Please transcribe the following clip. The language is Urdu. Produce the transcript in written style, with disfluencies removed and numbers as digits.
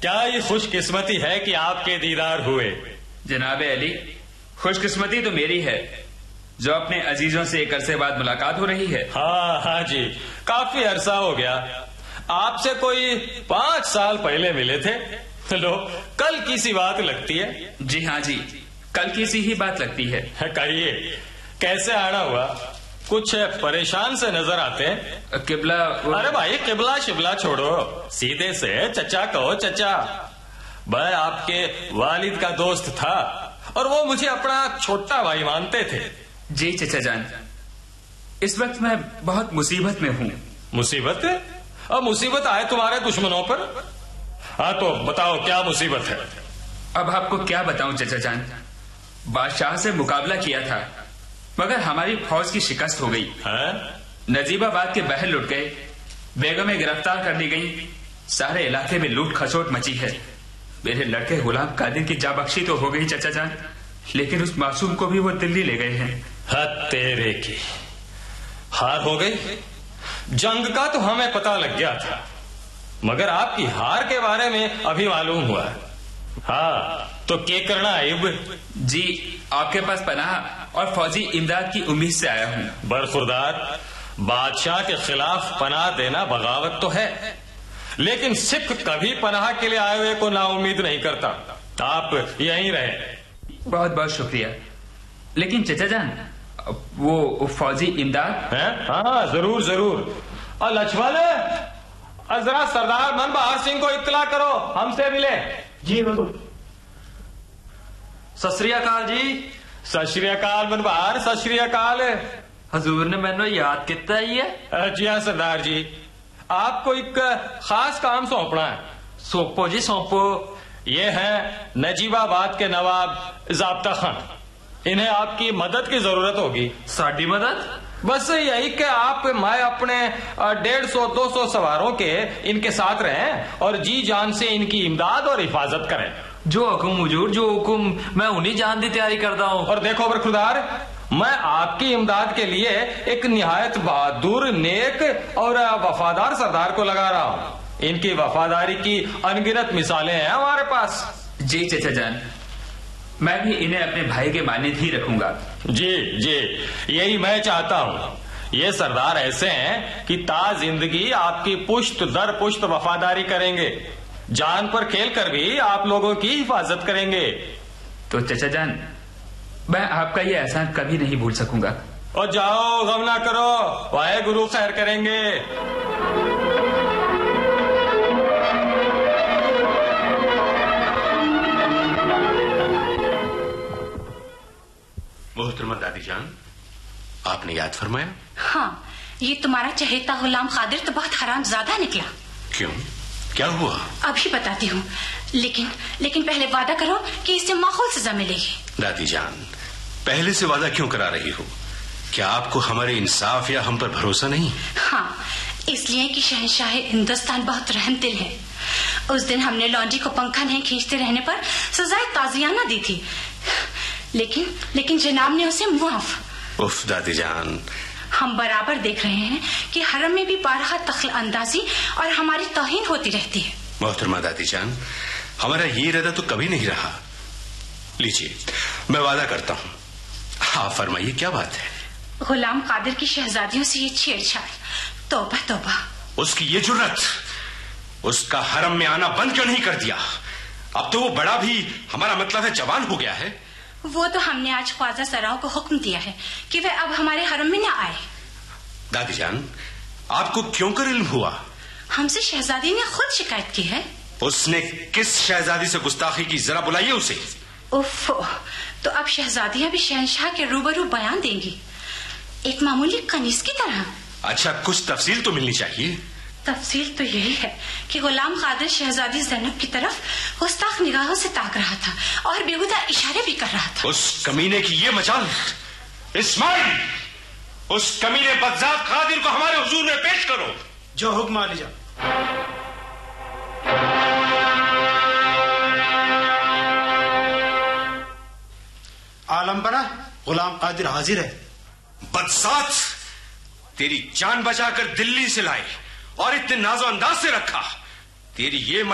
کیا یہ خوش قسمتی ہے کہ آپ کے دیدار ہوئے؟ جناب علی، خوش قسمتی تو میری ہے جو اپنے عزیزوں سے ایک عرصے بعد ملاقات ہو رہی ہے۔ ہاں جی، کافی عرصہ ہو گیا، آپ سے کوئی 5 سال پہلے ملے تھے۔ لو، کل کی سی بات لگتی ہے۔ جی ہاں جی، کل کی سی ہی بات لگتی ہے۔ کہیے کیسے آنا ہوا؟ کچھ پریشان سے نظر آتے ہیں۔ قبلہ ارے بھائی، قبلہ شبلہ چھوڑو، سیدھے سے چچا کہو۔ چچا، میں آپ کے والد کا دوست تھا اور وہ مجھے اپنا چھوٹا بھائی مانتے تھے۔ جی چچا جان، اس وقت میں بہت مصیبت میں ہوں۔ مصیبت؟ اب مصیبت آئے تمہارے دشمنوں پر؟ ہاں تو بتاؤ کیا مصیبت ہے؟ اب آپ کو کیا بتاؤں چچا جان، بادشاہ سے مقابلہ کیا تھا مگر ہماری فوج کی شکست ہو گئی۔ نجیب آباد کے بہر لٹ گئے، بیگمیں گرفتار کر لی گئی، سارے علاقے میں لوٹ کھسوٹ مچی ہے۔ میرے لڑکے غلام قادر کی جاں بخشی تو ہو گئی چچا جان، لیکن اس معصوم کو بھی وہ دلی لے گئے ہیں۔ تیرے کی ہار ہو گئی؟ جنگ کا تو ہمیں پتہ لگ گیا تھا مگر آپ کی ہار کے بارے میں ابھی معلوم ہوا۔ ہاں تو کیا کرنا عیب؟ جی آپ کے پاس پناہ اور فوجی امداد کی امید سے آیا ہوں۔ برخوردار، بادشاہ کے خلاف پناہ دینا بغاوت تو ہے، لیکن سکھ کبھی پناہ کے لیے آئے ہوئے کو نا امید نہیں کرتا۔ آپ یہیں رہیں۔ بہت بہت شکریہ، لیکن چچا جان وہ فوجی امداد؟ ہاں ضرور ضرور۔ اور لچھمن، ذرا سردار من بہار سنگھ کو اطلاع کرو ہم سے ملے۔ جی حضور۔ ست سری اکال جی۔ ست سری اکال من بہار، ست سری اکال۔ حضور نے مینو یاد کیتا ہی ہے؟ جی ہاں سردار جی، آپ کو ایک خاص کام سونپنا ہے۔ سونپو جی سونپو۔ یہ ہیں نجیب آباد کے نواب ضابطہ خان، انہیں آپ کی مدد کی ضرورت ہوگی۔ ساڈی مدد؟ بس یہی کہ آپ میں اپنے 150-200 سواروں کے ان کے ساتھ رہیں اور جی جان سے ان کی امداد اور حفاظت کریں۔ جو حکم حضور، جو حکم، میں انہی جان دی تیاری کرتا ہوں۔ اور دیکھو برخوردار، میں آپ کی امداد کے لیے ایک نہایت بہادر، نیک اور وفادار سردار کو لگا رہا ہوں۔ ان کی وفاداری کی انگنت مثالیں ہیں ہمارے پاس۔ جی چچا جان، میں بھی انہیں اپنے بھائی کے مانند ہی رکھوں گا۔ جی جی، یہی میں چاہتا ہوں۔ یہ سردار ایسے ہیں کہ تا زندگی آپ کی پشت در پشت وفاداری کریں گے، جان پر کھیل کر بھی آپ لوگوں کی حفاظت کریں گے۔ تو چچا جان، میں آپ کا یہ احسان کبھی نہیں بھول سکوں گا۔ اور جاؤ، غم نہ کرو، واحے گرو خیر کریں گے۔ محترمہ دادی جان، آپ نے یاد فرمایا؟ ہاں، یہ تمہارا چہیتا غلام قادر تو بہت حرام زیادہ نکلا۔ کیوں؟ کیا ہوا؟ ابھی بتاتی ہوں، لیکن پہلے وعدہ کرو کہ اس سے معقول سزا ملے گی۔ دادی جان، پہلے سے وعدہ کیوں کرا رہی ہو؟ کیا آپ کو ہمارے انصاف یا ہم پر بھروسہ نہیں؟ ہاں، اس لیے کہ شہنشاہ ہندوستان بہت رحم دل ہے۔ اس دن ہم نے لانڈری کو پنکھا نہیں کھینچتے رہنے پر سزائے تعزیانہ دی تھی، لیکن جناب نے اسے معاف۔ اف دادی جان، ہم برابر دیکھ رہے ہیں کہ حرم میں بھی بارہا دخل اندازی اور ہماری توہین ہوتی رہتی ہے۔ محترمہ دادی جان، ہمارا یہ ارادہ تو کبھی نہیں رہا۔ لیجیے، میں وعدہ کرتا ہوں۔ آپ فرمائیے کیا بات ہے؟ غلام قادر کی شہزادیوں سے یہ چھیڑ چھاڑ، توبہ توبہ۔ اس کی یہ جرت، اس کا حرم میں آنا بند کیوں نہیں کر دیا؟ اب تو وہ بڑا بھی، ہمارا مطلب ہے جوان ہو گیا ہے۔ وہ تو ہم نے آج خواجہ سراؤ کو حکم دیا ہے کہ وہ اب ہمارے حرم میں نہ آئے۔ دادی جان، آپ کو کیوں کر علم ہوا؟ ہم سے شہزادی نے خود شکایت کی ہے۔ اس نے کس شہزادی سے گستاخی کی؟ ذرا بلائیے اسے۔ اوف، تو اب شہزادیاں بھی شہنشاہ کے روبرو بیان دیں گی، ایک معمولی کنیز کی طرح۔ اچھا، کچھ تفصیل تو ملنی چاہیے۔ تفصیل تو یہی ہے کہ غلام قادر شہزادی زینب کی طرف گستاخ نگاہوں سے تاک رہا تھا اور بیہودہ اشارے بھی کر رہا تھا۔ اس کمینے کی یہ مجال! اسماعیل، اس کمینے بدذات قادر کو ہمارے حضور میں پیش کرو۔ جو حکم عالی جان۔ عالم بنا، غلام قادر حاضر ہے۔ بدذات، تیری جان بچا کر دلی سے لائے اور اتنے ناز و انداز سے رکھا، تیری یہ